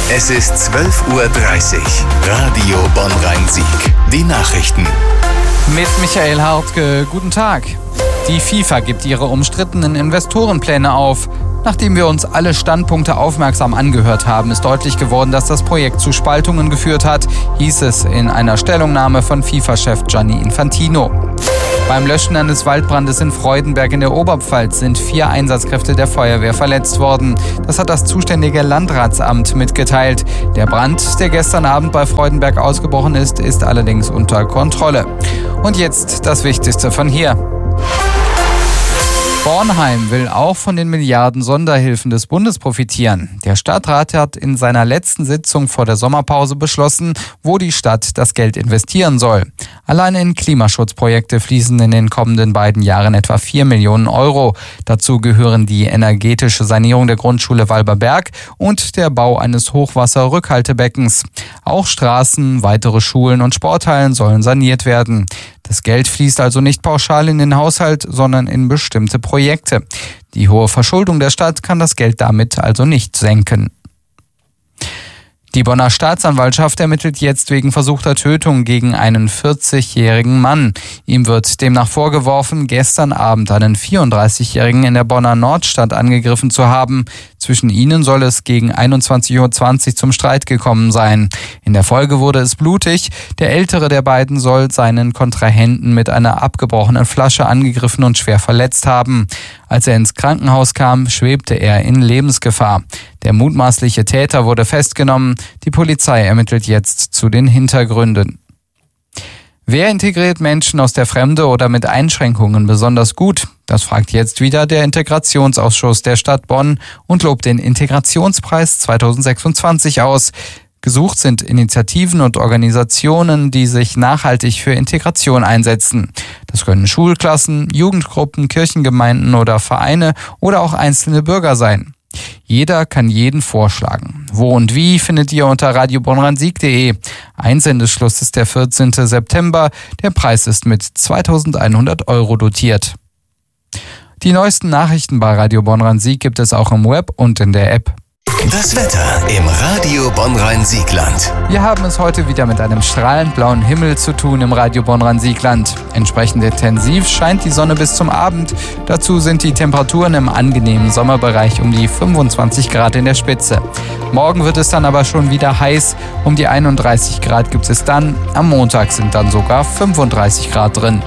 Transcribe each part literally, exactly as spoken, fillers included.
Es ist zwölf Uhr dreißig. Radio Bonn-Rhein-Sieg. Die Nachrichten. Mit Michael Hartke, guten Tag. Die FIFA gibt ihre umstrittenen Investorenpläne auf. Nachdem wir uns alle Standpunkte aufmerksam angehört haben, ist deutlich geworden, dass das Projekt zu Spaltungen geführt hat, hieß es in einer Stellungnahme von FIFA-Chef Gianni Infantino. Beim Löschen eines Waldbrandes in Freudenberg in der Oberpfalz sind vier Einsatzkräfte der Feuerwehr verletzt worden. Das hat das zuständige Landratsamt mitgeteilt. Der Brand, der gestern Abend bei Freudenberg ausgebrochen ist, ist allerdings unter Kontrolle. Und jetzt das Wichtigste von hier. Bornheim will auch von den Milliarden Sonderhilfen des Bundes profitieren. Der Stadtrat hat in seiner letzten Sitzung vor der Sommerpause beschlossen, wo die Stadt das Geld investieren soll. Allein in Klimaschutzprojekte fließen in den kommenden beiden Jahren etwa vier Millionen Euro. Dazu gehören die energetische Sanierung der Grundschule Walberberg und der Bau eines Hochwasserrückhaltebeckens. Auch Straßen, weitere Schulen und Sporthallen sollen saniert werden. Das Geld fließt also nicht pauschal in den Haushalt, sondern in bestimmte Projekte. Die hohe Verschuldung der Stadt kann das Geld damit also nicht senken. Die Bonner Staatsanwaltschaft ermittelt jetzt wegen versuchter Tötung gegen einen vierzigjährigen Mann. Ihm wird demnach vorgeworfen, gestern Abend einen vierunddreißigjährigen in der Bonner Nordstadt angegriffen zu haben. Zwischen ihnen soll es gegen einundzwanzig Uhr zwanzig zum Streit gekommen sein. In der Folge wurde es blutig. Der ältere der beiden soll seinen Kontrahenten mit einer abgebrochenen Flasche angegriffen und schwer verletzt haben. Als er ins Krankenhaus kam, schwebte er in Lebensgefahr. Der mutmaßliche Täter wurde festgenommen. Die Polizei ermittelt jetzt zu den Hintergründen. Wer integriert Menschen aus der Fremde oder mit Einschränkungen besonders gut? Das fragt jetzt wieder der Integrationsausschuss der Stadt Bonn und lobt den Integrationspreis zweitausendsechsundzwanzig aus. Gesucht sind Initiativen und Organisationen, die sich nachhaltig für Integration einsetzen. Das können Schulklassen, Jugendgruppen, Kirchengemeinden oder Vereine oder auch einzelne Bürger sein. Jeder kann jeden vorschlagen. Wo und wie findet ihr unter radio bonn rhein sieg punkt de. Einsendeschluss ist der vierzehnten September. Der Preis ist mit zweitausendeinhundert Euro dotiert. Die neuesten Nachrichten bei Radio Bonn-Rhein-Sieg gibt es auch im Web und in der App. Das Wetter im Radio Bonn-Rhein-Siegland. Wir haben es heute wieder mit einem strahlend blauen Himmel zu tun im Radio Bonn-Rhein-Siegland. Entsprechend intensiv scheint die Sonne bis zum Abend. Dazu sind die Temperaturen im angenehmen Sommerbereich um die fünfundzwanzig Grad in der Spitze. Morgen wird es dann aber schon wieder heiß. Um die einunddreißig Grad gibt es dann. Am Montag sind dann sogar fünfunddreißig Grad drin.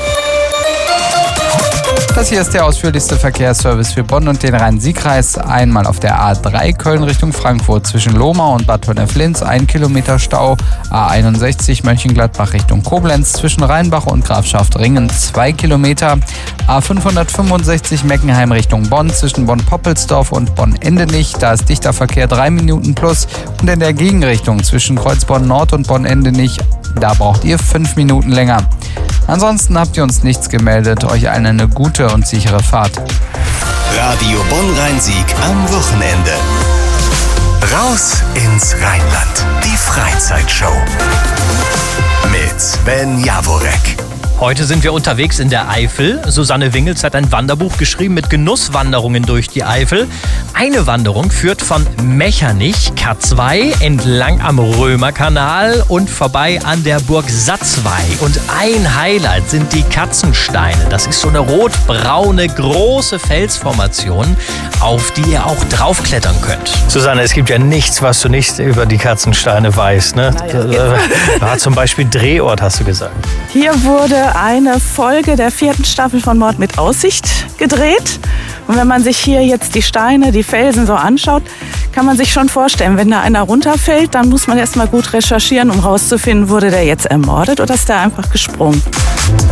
Das hier ist der ausführlichste Verkehrsservice für Bonn und den Rhein-Sieg-Kreis. Einmal auf der A drei Köln Richtung Frankfurt zwischen Lohmau und Bad Honnef-Linz ein Kilometer Stau. A einundsechzig Mönchengladbach Richtung Koblenz zwischen Rheinbach und Grafschaft-Ringen zwei Kilometer. A fünfhundertfünfundsechzig Meckenheim Richtung Bonn zwischen Bonn-Poppelsdorf und Bonn-Endenich. Da ist dichter Verkehr drei Minuten plus. Und in der Gegenrichtung zwischen Kreuzborn-Nord und Bonn-Endenich, da braucht ihr fünf Minuten länger. Ansonsten habt ihr uns nichts gemeldet. Euch allen eine gute und sichere Fahrt. Radio Bonn-Rhein-Sieg am Wochenende. Raus ins Rheinland. Die Freizeitshow. Mit Sven Jaworek. Heute sind wir unterwegs in der Eifel. Susanne Wingels hat ein Wanderbuch geschrieben mit Genusswanderungen durch die Eifel. Eine Wanderung führt von Mechernich, K zwei, entlang am Römerkanal und vorbei an der Burg Satzwey. Und ein Highlight sind die Katzensteine. Das ist so eine rotbraune, große Felsformation, auf die ihr auch draufklettern könnt. Susanne, es gibt ja nichts, was du nicht über die Katzensteine weißt, ne? Ja, zum Beispiel Drehort, hast du gesagt. Hier wurde eine Folge der vierten Staffel von Mord mit Aussicht gedreht. Und wenn man sich hier jetzt die Steine, die Felsen so anschaut, kann man sich schon vorstellen, wenn da einer runterfällt, dann muss man erst mal gut recherchieren, um rauszufinden, wurde der jetzt ermordet oder ist der einfach gesprungen.